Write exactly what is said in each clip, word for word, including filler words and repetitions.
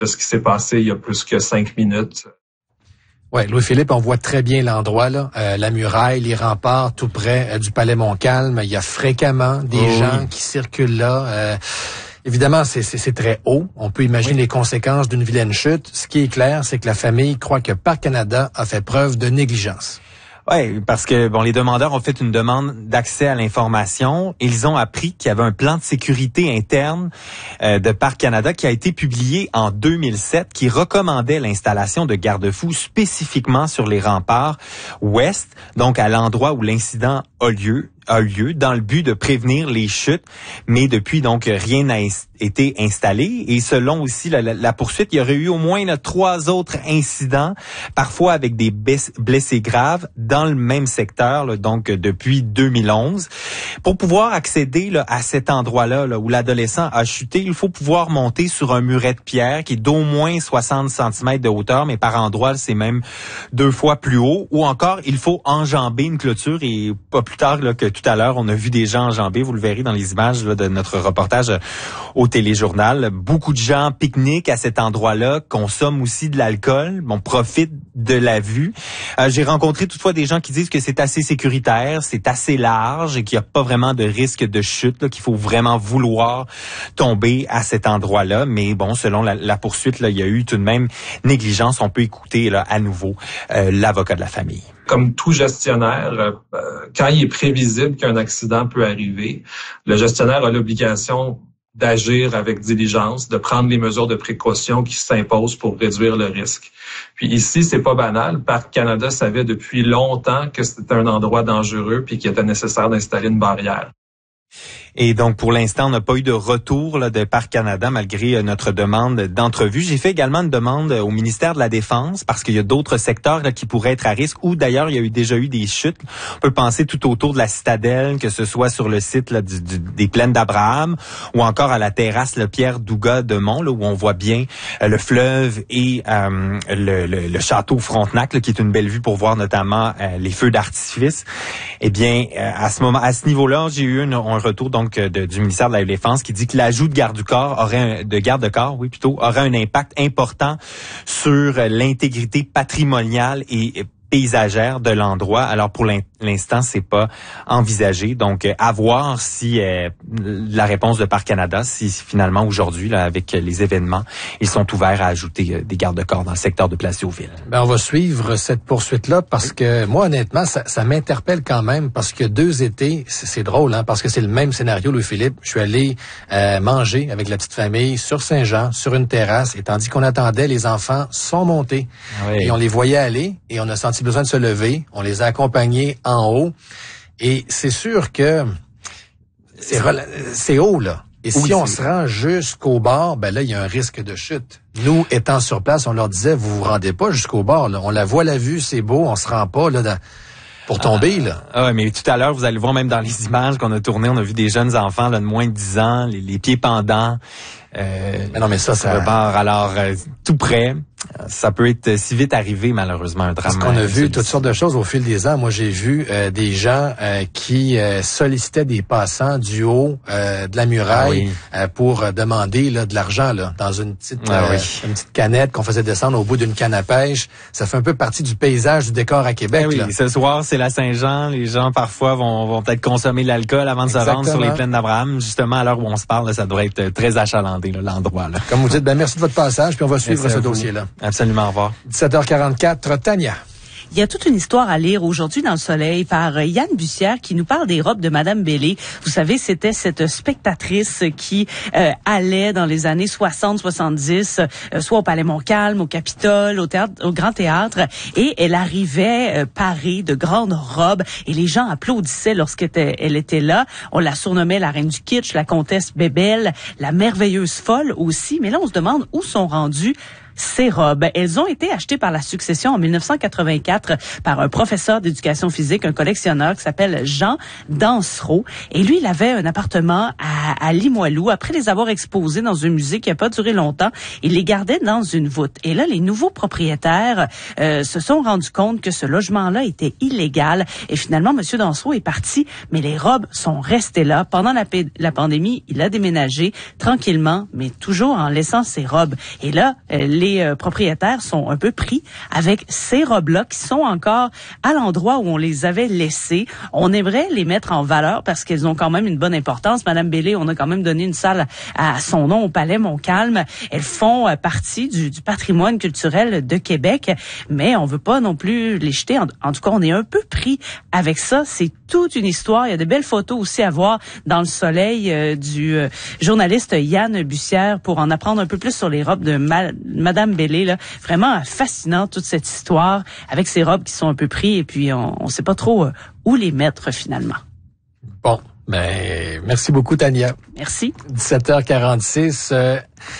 de ce qui s'est passé il y a plus que cinq minutes. Ouais, Louis-Philippe, on voit très bien l'endroit, là, euh, la muraille, les remparts, tout près euh, du Palais Montcalm. Il y a fréquemment des oh, gens oui. qui circulent là. Euh, évidemment, c'est, c'est, c'est très haut. On peut imaginer oui. les conséquences d'une vilaine chute. Ce qui est clair, c'est que la famille croit que Parc Canada a fait preuve de négligence. Oui, parce que bon, les demandeurs ont fait une demande d'accès à l'information. Ils ont appris qu'il y avait un plan de sécurité interne euh, de Parc Canada qui a été publié en deux mille sept, qui recommandait l'installation de garde-fous spécifiquement sur les remparts ouest, donc à l'endroit où l'incident a lieu. a lieu dans le but de prévenir les chutes, mais depuis donc rien n'a été installé. Et selon aussi la, la, la poursuite, il y aurait eu au moins là, trois autres incidents, parfois avec des blessés graves dans le même secteur, là, donc depuis deux mille onze. Pour pouvoir accéder là, à cet endroit-là là, où l'adolescent a chuté, il faut pouvoir monter sur un muret de pierre qui est d'au moins soixante centimètres de hauteur, mais par endroits, c'est même deux fois plus haut. Ou encore, il faut enjamber une clôture et pas plus tard là, que tout à l'heure, on a vu des gens enjambés, vous le verrez dans les images là, de notre reportage au téléjournal. Beaucoup de gens pique-niquent à cet endroit-là, consomment aussi de l'alcool, on profite de la vue. Euh, j'ai rencontré toutefois des gens qui disent que c'est assez sécuritaire, c'est assez large et qu'il n'y a pas vraiment de risque de chute, là, qu'il faut vraiment vouloir tomber à cet endroit-là. Mais bon, selon la, la poursuite, là, il y a eu tout de même négligence. On peut écouter là, à nouveau euh, l'avocat de la famille. Comme tout gestionnaire, euh, quand il est prévisible qu'un accident peut arriver, le gestionnaire a l'obligation d'agir avec diligence, de prendre les mesures de précaution qui s'imposent pour réduire le risque. Puis ici, c'est pas banal. Parc Canada savait depuis longtemps que c'était un endroit dangereux puis qu'il était nécessaire d'installer une barrière. Et donc, pour l'instant, on n'a pas eu de retour là, de Parc Canada, malgré euh, notre demande d'entrevue. J'ai fait également une demande au ministère de la Défense, parce qu'il y a d'autres secteurs là, qui pourraient être à risque, ou d'ailleurs, il y a eu déjà eu des chutes. On peut penser tout autour de la citadelle, que ce soit sur le site là, du, du, des plaines d'Abraham, ou encore à la terrasse le Pierre Douga de Mont, là, où on voit bien euh, le fleuve et euh, le, le, le château Frontenac, là, qui est une belle vue pour voir notamment euh, les feux d'artifice. Eh bien, euh, à ce moment, à ce niveau-là, j'ai eu un, un retour donc de, du ministère de la Défense qui dit que l'ajout de garde du corps aurait un, de garde de corps, oui plutôt, aurait un impact important sur l'intégrité patrimoniale et paysagère de l'endroit. Alors pour l'instant, c'est pas envisagé. Donc à voir si euh, la réponse de Parc Canada, si finalement aujourd'hui, là, avec les événements, ils sont ouverts à ajouter euh, des gardes-corps dans le secteur de Place-Ville. Ben on va suivre cette poursuite-là parce que moi honnêtement, ça, ça m'interpelle quand même parce que deux étés, c'est, c'est drôle, hein, parce que c'est le même scénario, Louis-Philippe. Je suis allé euh, manger avec la petite famille sur Saint-Jean, sur une terrasse, et tandis qu'on attendait, les enfants sont montés oui. et on les voyait aller et on a senti besoin de se lever. On les a accompagnés en haut. Et c'est sûr que c'est, c'est haut, là. Et oui, si on se rend jusqu'au bord, ben là, il y a un risque de chute. Nous, étant sur place, on leur disait, vous vous rendez pas jusqu'au bord, là. On la voit, la vue, c'est beau, on se rend pas, là, dans... pour tomber, là. Ah, ah, mais tout à l'heure, vous allez voir même dans les images qu'on a tournées, on a vu des jeunes enfants, là, de moins de dix ans, les, les pieds pendants. Euh, mais non, mais ça, ça... Le bord, alors, euh, tout près. Ça peut être si vite arrivé, malheureusement, un drame. Parce qu'on a vu toutes sortes de choses au fil des ans. Moi, j'ai vu euh, des gens euh, qui euh, sollicitaient des passants du haut euh, de la muraille ah oui. euh, pour euh, demander là, de l'argent là, dans une petite, ah euh, oui. une petite canette qu'on faisait descendre au bout d'une canne à pêche. Ça fait un peu partie du paysage, du décor à Québec. Ah oui, là. Ce soir, c'est la Saint-Jean. Les gens, parfois, vont, vont peut-être consommer de l'alcool avant de Exactement. se rendre sur les plaines d'Abraham. Justement, à l'heure où on se parle, là, ça devrait être très achalandé, là, l'endroit. Là. Comme vous dites, ben merci de votre passage, puis on va suivre ce dossier-là. Absolument, au revoir. dix-sept heures quarante-quatre, Tania. Il y a toute une histoire à lire aujourd'hui dans Le Soleil par Yann Bussière qui nous parle des robes de Madame Bellé. Vous savez, c'était cette spectatrice qui euh, allait dans les années soixante soixante-dix, euh, soit au Palais Montcalm, au Capitole, au, théâtre, au Grand Théâtre, et elle arrivait euh, parée de grandes robes et les gens applaudissaient lorsqu'elle était là. On la surnommait la reine du kitsch, la comtesse Bébelle, la merveilleuse folle aussi. Mais là, on se demande où sont rendus ces robes. Elles ont été achetées par la succession en mille neuf cent quatre-vingt-quatre par un professeur d'éducation physique, un collectionneur qui s'appelle Jean Dansereau. Et lui, il avait un appartement à, à Limoilou. Après les avoir exposés dans un musée qui n'a pas duré longtemps, il les gardait dans une voûte. Et là, les nouveaux propriétaires euh, se sont rendus compte que ce logement-là était illégal. Et finalement, M. Dansereau est parti, mais les robes sont restées là. Pendant la, la pandémie, il a déménagé tranquillement, mais toujours en laissant ses robes. Et là, euh, les euh, propriétaires sont un peu pris avec ces robes-là qui sont encore à l'endroit où on les avait laissées. On aimerait les mettre en valeur parce qu'elles ont quand même une bonne importance. Madame Bellé, on a quand même donné une salle à son nom au Palais Montcalm. Elles font euh, partie du, du patrimoine culturel de Québec, mais on veut pas non plus les jeter. En, en tout cas, on est un peu pris avec ça. C'est toute une histoire. Il y a de belles photos aussi à voir dans le soleil euh, du euh, journaliste Yann Bussière pour en apprendre un peu plus sur les robes de Ma- Madame Bellé. Là. Vraiment fascinant toute cette histoire avec ces robes qui sont un peu prises et puis on ne sait pas trop euh, où les mettre finalement. Bon, ben merci beaucoup Tania. Merci. dix-sept heures quarante-six. Euh,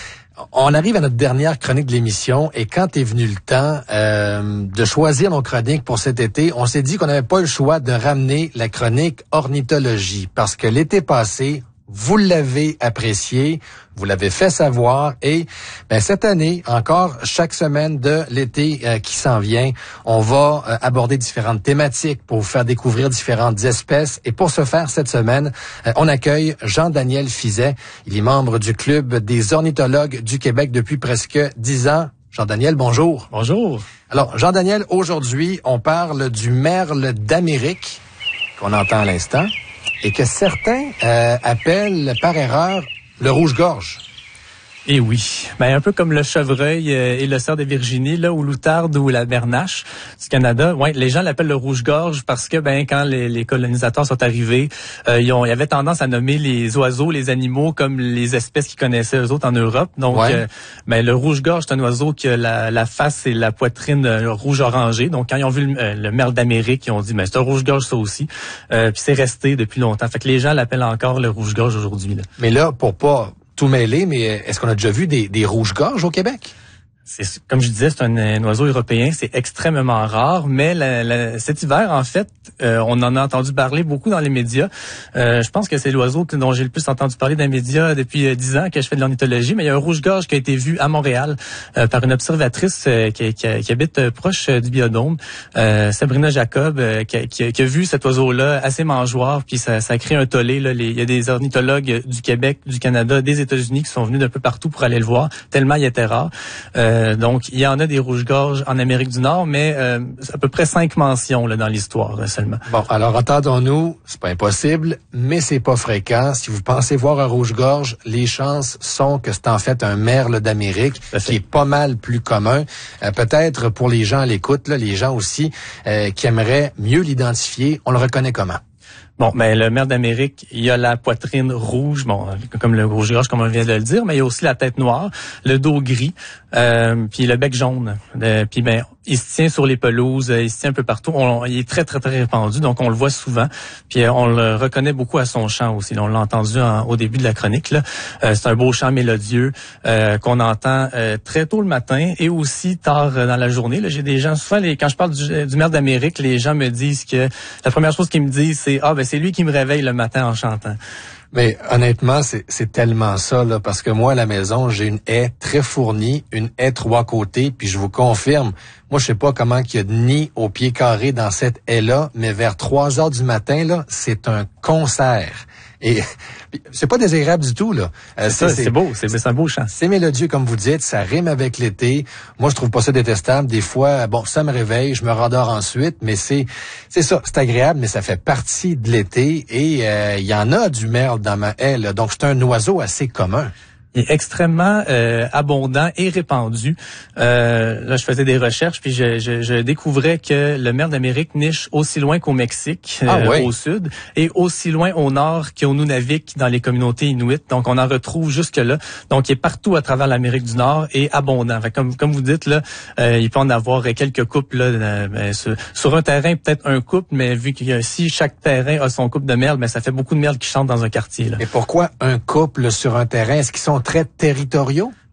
on arrive à notre dernière chronique de l'émission et quand est venu le temps euh, de choisir nos chroniques pour cet été, on s'est dit qu'on n'avait pas le choix de ramener la chronique ornithologie parce que l'été passé, vous l'avez apprécié, vous l'avez fait savoir et ben, cette année, encore chaque semaine de l'été euh, qui s'en vient, on va euh, aborder différentes thématiques pour vous faire découvrir différentes espèces. Et pour ce faire, cette semaine, euh, on accueille Jean-Daniel Fizet. Il est membre du Club des ornithologues du Québec depuis presque dix ans. Jean-Daniel, bonjour. Bonjour. Alors, Jean-Daniel, aujourd'hui, on parle du merle d'Amérique qu'on entend à l'instant et que certains euh, appellent par erreur le rouge-gorge. Et oui, ben un peu comme le chevreuil euh, et le cerf de Virginie, là, ou l'outarde ou la bernache du Canada. Ouais, les gens l'appellent le rouge-gorge parce que ben quand les, les colonisateurs sont arrivés, euh, ils ont, ils avaient tendance à nommer les oiseaux, les animaux comme les espèces qu'ils connaissaient eux autres en Europe. Donc, ouais. euh, ben le rouge-gorge c'est un oiseau qui a la, la face et la poitrine euh, rouge-orangé. Donc, quand ils ont vu le, euh, le merle d'Amérique, ils ont dit ben c'est un rouge-gorge ça aussi. Euh, puis c'est resté depuis longtemps. Fait que les gens l'appellent encore le rouge-gorge aujourd'hui. Là. Mais là, pour pas tout mêlé, mais est-ce qu'on a déjà vu des, des rouges-gorges au Québec? C'est, comme je disais, c'est un, un oiseau européen, c'est extrêmement rare, mais la, la, cet hiver, en fait, euh, on en a entendu parler beaucoup dans les médias. Euh, je pense que c'est l'oiseau dont j'ai le plus entendu parler dans les médias depuis dix ans que je fais de l'ornithologie, mais il y a un rouge-gorge qui a été vu à Montréal euh, par une observatrice euh, qui, qui, qui habite euh, proche euh, du Biodôme, euh, Sabrina Jacob, euh, qui, qui, qui a vu cet oiseau-là assez mangeoire, puis ça, ça a créé un tollé. Là, les, il y a des ornithologues du Québec, du Canada, des États-Unis qui sont venus d'un peu partout pour aller le voir, tellement il était rare. Euh, donc, il y en a des rouges-gorges en Amérique du Nord, mais euh, à peu près cinq mentions là, dans l'histoire là, seulement. Bon, alors entendons-nous, c'est pas impossible, mais c'est pas fréquent. Si vous pensez voir un rouge-gorge, les chances sont que c'est en fait un merle d'Amérique, qui est pas mal plus commun. Euh, peut-être pour les gens à l'écoute, là, les gens aussi euh, qui aimeraient mieux l'identifier, on le reconnaît comment? Bon, ben le merle d'Amérique, il y a la poitrine rouge, bon, comme le rouge-gorge, comme on vient de le dire, mais il y a aussi la tête noire, le dos gris, euh, puis le bec jaune. Euh, puis ben, il se tient sur les pelouses, il se tient un peu partout. On, il est très très très répandu, donc on le voit souvent. Puis on le reconnaît beaucoup à son chant aussi. On l'a entendu en, au début de la chronique. Là, euh, c'est un beau chant mélodieux euh, qu'on entend euh, très tôt le matin et aussi tard dans la journée. Là, j'ai des gens souvent, les, quand je parle du, du merle d'Amérique, les gens me disent que la première chose qu'ils me disent, c'est ah ben c'est lui qui me réveille le matin en chantant. Mais honnêtement, c'est, c'est tellement ça, là, parce que moi, à la maison, j'ai une haie très fournie, une haie trois côtés, puis je vous confirme, moi, je sais pas comment il y a de nid au pied carré dans cette haie-là, mais vers trois heures du matin, là, c'est un concert. Et c'est pas désagréable du tout, là. Euh, c'est, ça, c'est, c'est beau, c'est, c'est un beau chant. C'est mélodieux, comme vous dites, ça rime avec l'été. Moi, je trouve pas ça détestable. Des fois, bon, ça me réveille, je me rendors ensuite, mais c'est c'est ça, c'est agréable, mais ça fait partie de l'été. Et il euh, y en a du merle dans ma haie, là. Donc, c'est un oiseau assez commun. Il est extrêmement euh, abondant et répandu. Euh, là, je faisais des recherches, puis je, je, je découvrais que le merle d'Amérique niche aussi loin qu'au Mexique, ah, euh, ouais. au sud, et aussi loin au nord qu'au Nunavik, dans les communautés inuites. Donc, on en retrouve jusque-là. Donc, il est partout à travers l'Amérique du Nord et abondant. Fait, comme, comme vous dites, là, euh, il peut en avoir quelques couples. Là, euh, sur, sur un terrain, peut-être un couple, mais vu qu'il y a, si chaque terrain a son couple de merle, ben, ça fait beaucoup de merle qui chantent dans un quartier. Là. Et pourquoi un couple sur un terrain? Est-ce qu'ils sont très territoriaux?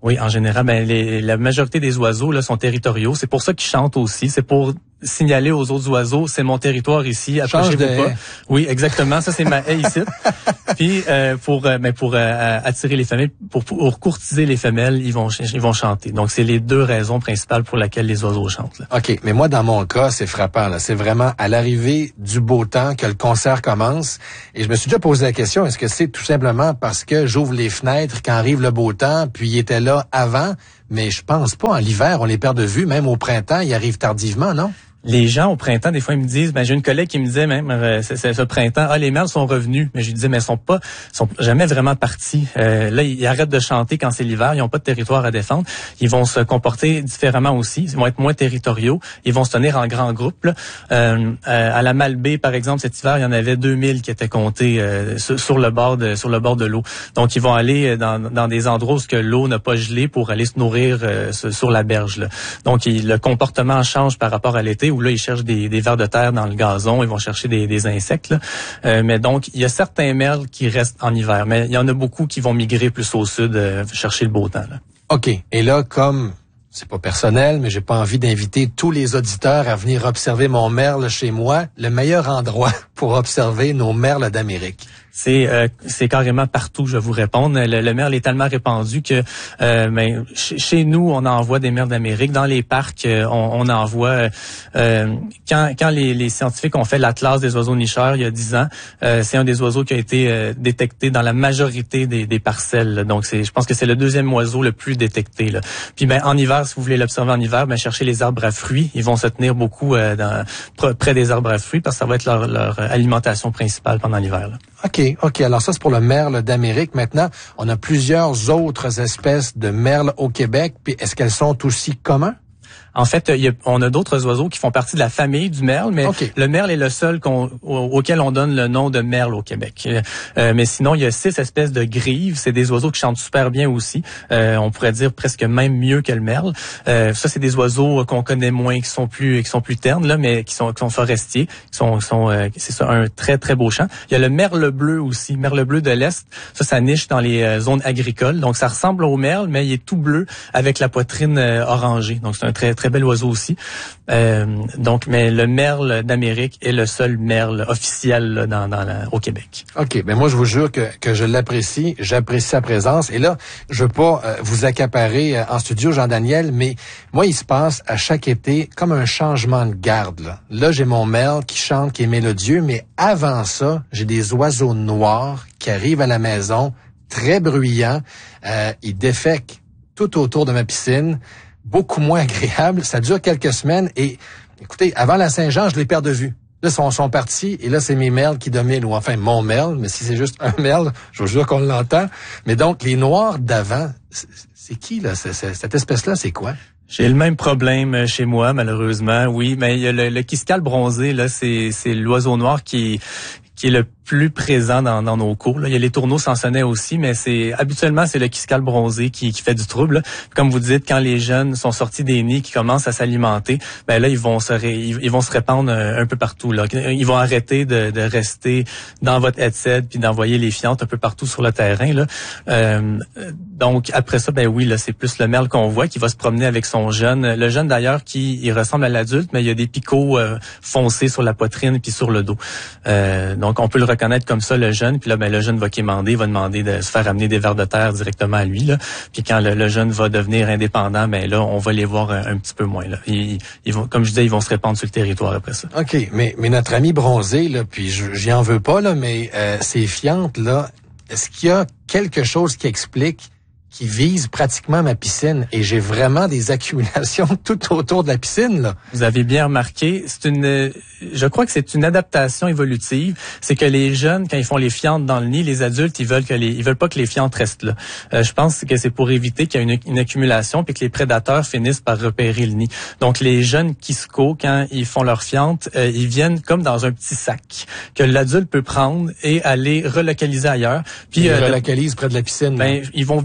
Oui, en général, ben les, la majorité des oiseaux là sont territoriaux. C'est pour ça qu'ils chantent aussi. C'est pour signaler aux autres oiseaux, c'est mon territoire ici, approchez-vous pas. Oui, exactement. Ça, c'est ma haie ici. Puis euh, pour euh, ben, pour euh, attirer les femelles, pour, pour courtiser les femelles, ils vont ils vont chanter. Donc c'est les deux raisons principales pour lesquelles les oiseaux chantent. Là. OK, mais moi dans mon cas, c'est frappant là, c'est vraiment à l'arrivée du beau temps que le concert commence et je me suis déjà posé la question, est-ce que c'est tout simplement parce que j'ouvre les fenêtres quand arrive le beau temps, puis il était là avant, mais je pense pas, en l'hiver, on les perd de vue, même au printemps, il arrive tardivement, non? Les gens au printemps, des fois, ils me disent, ben j'ai une collègue qui me disait même, euh, c'est, c'est ce printemps, ah les merles sont revenus, mais je lui disais, mais ils sont pas, sont jamais vraiment partis. Euh, là, ils arrêtent de chanter quand c'est l'hiver, ils ont pas de territoire à défendre. Ils vont se comporter différemment aussi, ils vont être moins territoriaux, ils vont se tenir en grands groupes. Là. Euh, euh, à la Malbaie, par exemple, cet hiver, il y en avait deux mille qui étaient comptés euh, sur, sur le bord de sur le bord de l'eau. Donc, ils vont aller dans, dans des endroits où que l'eau n'a pas gelé pour aller se nourrir euh, sur la berge. Là. Donc, il, le comportement change par rapport à l'été. Où là, ils cherchent des, des vers de terre dans le gazon, ils vont chercher des, des insectes. Là. Euh, mais donc, il y a certains merles qui restent en hiver, mais il y en a beaucoup qui vont migrer plus au sud, euh, chercher le beau temps. Là. OK. Et là, comme c'est pas personnel, mais j'ai pas envie d'inviter tous les auditeurs à venir observer mon merle chez moi, le meilleur endroit pour observer nos merles d'Amérique. C'est euh, c'est carrément partout, je vais vous répondre. Le, le merle est tellement répandu que euh, ben, ch- chez nous, on envoie des merles d'Amérique. Dans les parcs, euh, on, on envoie... Euh, quand quand les, les scientifiques ont fait l'Atlas des oiseaux nicheurs il y a dix ans, euh, c'est un des oiseaux qui a été euh, détecté dans la majorité des, des parcelles. Là. Donc, c'est, je pense que c'est le deuxième oiseau le plus détecté. Là. Puis ben, en hiver, si vous voulez l'observer en hiver, ben, cherchez les arbres à fruits. Ils vont se tenir beaucoup euh, dans, pr- près des arbres à fruits parce que ça va être leur, leur alimentation principale pendant l'hiver. Là. OK, OK. Alors ça, c'est pour le merle d'Amérique. Maintenant, on a plusieurs autres espèces de merles au Québec. Puis est-ce qu'elles sont aussi communes? En fait, il y a, on a d'autres oiseaux qui font partie de la famille du merle, mais okay. Le merle est le seul qu'on, au, auquel on donne le nom de merle au Québec. Euh, mais sinon, il y a six espèces de grives. C'est des oiseaux qui chantent super bien aussi. Euh, on pourrait dire presque même mieux que le merle. Euh, ça, c'est des oiseaux qu'on connaît moins, qui sont plus, qui sont plus ternes là, mais qui sont, qui sont forestiers. Qui sont, qui sont, euh, c'est ça, un très très beau chant. Il y a le merle bleu aussi, merle bleu de l'Est. Ça, ça niche dans les euh, zones agricoles. Donc, ça ressemble au merle, mais il est tout bleu avec la poitrine euh, orangée. Donc, c'est un très très bel oiseau aussi. Euh, donc, mais le merle d'Amérique est le seul merle officiel là, dans, dans la, au Québec. OK. Ben moi, je vous jure que, que je l'apprécie. J'apprécie sa présence. Et là, je veux pas euh, vous accaparer euh, en studio, Jean-Daniel, mais moi, il se passe à chaque été comme un changement de garde. Là, là j'ai mon merle qui chante, qui est mélodieux, mais avant ça, j'ai des oiseaux noirs qui arrivent à la maison, très bruyants. Euh, ils défèquent tout autour de ma piscine. Beaucoup moins agréable. Ça dure quelques semaines et, écoutez, avant la Saint-Jean, je les perds de vue. Là, ils sont, sont partis et là, c'est mes merles qui dominent, ou enfin, mon merle, mais si c'est juste un merle, je vous jure qu'on l'entend. Mais donc, les noirs d'avant, c'est, c'est qui, là? C'est, c'est, cette espèce-là, c'est quoi? J'ai le même problème chez moi, malheureusement. Oui, mais il y a le, le quiscale bronzé, là, c'est, c'est l'oiseau noir qui, qui est le plus présent dans, dans nos cours. Là. Il y a les tourneaux sansonnets aussi, mais c'est habituellement c'est le quiscale bronzé qui, qui fait du trouble. Là. Comme vous dites, quand les jeunes sont sortis des nids, qui commencent à s'alimenter, ben là ils vont se ré, ils vont se répandre un, un peu partout. Là. Ils vont arrêter de, de rester dans votre headset puis d'envoyer les fientes un peu partout sur le terrain. Là. Euh, donc après ça, ben oui, là c'est plus le merle qu'on voit qui va se promener avec son jeune. Le jeune d'ailleurs qui il ressemble à l'adulte, mais il y a des picots euh, foncés sur la poitrine puis sur le dos. Euh, donc on peut le reconnaître comme ça, le jeune, puis là, ben le jeune va quémander, va demander de se faire amener des vers de terre directement à lui, là. Puis quand le, le jeune va devenir indépendant, ben là, on va les voir un, un petit peu moins, là. Ils, ils vont, comme je disais, ils vont se répandre sur le territoire après ça. OK, mais, mais notre ami bronzé, là, puis j'y en veux pas, là, mais euh, ces fientes, là, est-ce qu'il y a quelque chose qui explique qui vise pratiquement ma piscine et j'ai vraiment des accumulations tout autour de la piscine, là. Vous avez bien remarqué, c'est une, je crois que c'est une adaptation évolutive. C'est que les jeunes, quand ils font les fientes dans le nid, les adultes, ils veulent que les, ils veulent pas que les fientes restent là. Euh, je pense que c'est pour éviter qu'il y ait une, une accumulation puis que les prédateurs finissent par repérer le nid. Donc les jeunes quiscos, quand ils font leurs fientes, euh, ils viennent comme dans un petit sac que l'adulte peut prendre et aller relocaliser ailleurs. Puis ils euh, relocalisent près de la piscine. Ben, ils vont viser les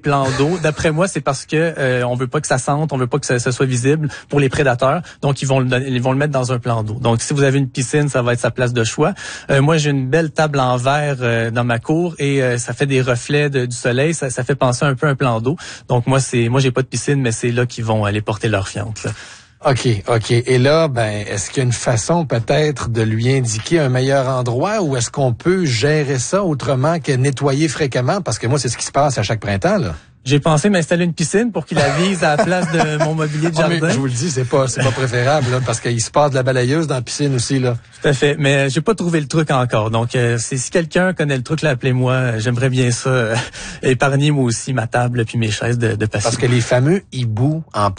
plans d'eau. D'après moi, c'est parce que euh, on veut pas que ça sente, on veut pas que ça, ça soit visible pour les prédateurs. Donc, ils vont le donner, ils vont le mettre dans un plan d'eau. Donc, si vous avez une piscine, ça va être sa place de choix. Euh, moi, j'ai une belle table en verre euh, dans ma cour et euh, ça fait des reflets de, du soleil. Ça, ça fait penser un peu à un plan d'eau. Donc, moi, c'est, moi, j'ai pas de piscine, mais c'est là qu'ils vont aller porter leur fiente, là. OK, OK. Et là, ben, est-ce qu'il y a une façon peut-être de lui indiquer un meilleur endroit ou est-ce qu'on peut gérer ça autrement que nettoyer fréquemment? Parce que moi, c'est ce qui se passe à chaque printemps, là. J'ai pensé m'installer une piscine pour qu'il avise à la place de mon mobilier de jardin. Oh, mais je vous le dis, c'est pas, c'est pas préférable, là, parce qu'il se passe de la balayeuse dans la piscine aussi, là. Tout à fait. Mais j'ai pas trouvé le truc encore. Donc, euh, c'est, si quelqu'un connaît le truc, là, appelez-moi. J'aimerais bien ça, euh, épargner moi aussi ma table puis mes chaises de, de patio. Parce que les fameux hiboux en